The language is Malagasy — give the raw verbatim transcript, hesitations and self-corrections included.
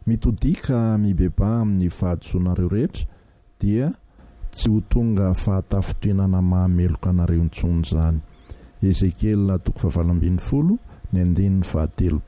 mitodika mibeba amin'ny fahadsoanareo rehetra dia tsy ho tonga fahatafotoenana mahameloka anareo intsony zany. Ezekiel toko fahavalo ambin'ny folo ny andininy fahatelo